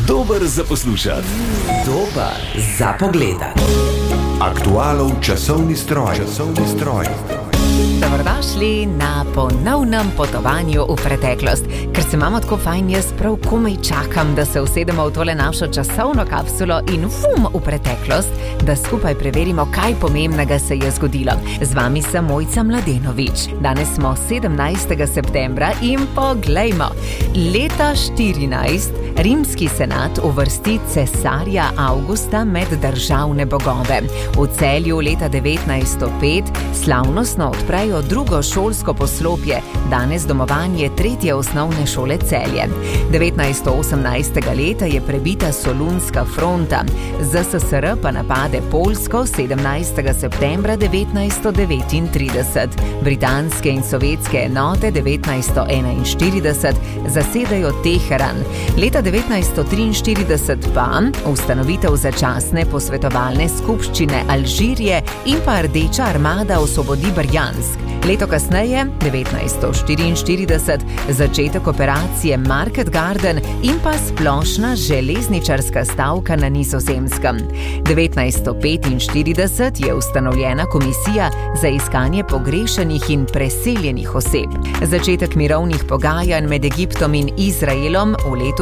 Dober za poslušati, dober za pogledati. Aktualov časovni stroj. Dobrodošli na ponovnem potovanju v preteklost. Ker se imamo tako fajn, jaz prav komaj čakam, da se usedemo v tole našo časovno kapsulo in v preteklost, da skupaj preverimo, kaj pomembnega se je zgodilo. Z vami sem Mojca Mladenovič. Danes smo 17. septembra in poglejmo. Leta 14 rimski senat uvrsti cesarja Avgusta med državne bogove. V Celju leta 1905 slavnostno odprejo drugo šolsko poslopje, danes domovanje 3. osnovne šole Celje. 1918. leta je prebita Solunska fronta, ZSSR pa napade Poljsko 17. septembra 1939. Britanske in sovjetske enote 1941 zasedajo Teheran. Leta 1943 pa ustanovitev začasne posvetovalne skupščine Alžirije in pa Rdeča armada osvobodi Brjansk. Leto kasneje, 1944, začetek operacije Market Garden in pa splošna železničarska stavka na Nizozemskem. 1945 je ustanovljena komisija za iskanje pogrešanih in preseljenih oseb. Začetek mirovnih pogajanj med Egiptom in Izraelom v letu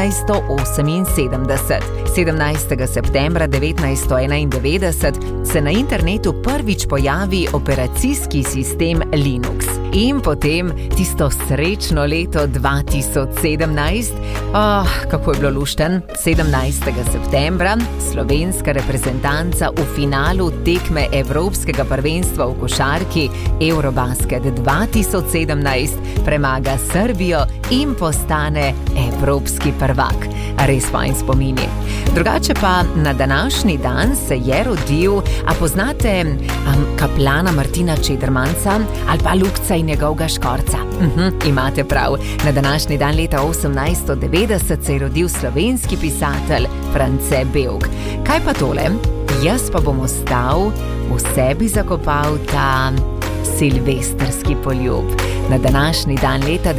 1978. 17. septembra 1991 se na internetu prvič pojavi operacijski sistem Linux. In potem tisto srečno leto 2017. Kako je bilo lušten. 17. septembra slovenska reprezentanca v finalu tekme Evropskega prvenstva v košarki Eurobasket 2017 premaga Srbijo in postane evropski prvak. Res fajn spomini. Drugače pa na današnji dan se je rodil, a poznate kaplana Martina Čedermanca ali pa Lukca in njegovega škorca? Imate prav. Na današnji dan leta 1890 se je rodil slovenski pisatelj France Bevk. Kaj pa tole? Jaz pa bom ostal, v sebi zakopal ta silvestrski poljub. Na današnji dan leta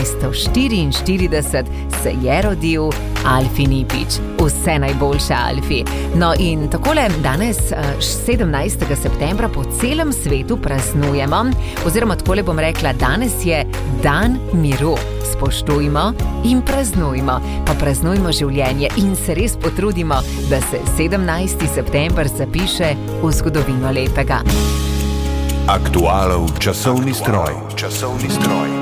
1944 se je rodil Alfi Nipič. Vse najboljše, Alfi. No in takole danes, 17. septembra, po celem svetu praznujemo, oziroma takole bom rekla, danes je dan miru. Spoštujmo in praznujmo, pa praznujmo življenje in se res potrudimo, da se 17. september zapiše v zgodovino lepega. Aktualov časovni stroj.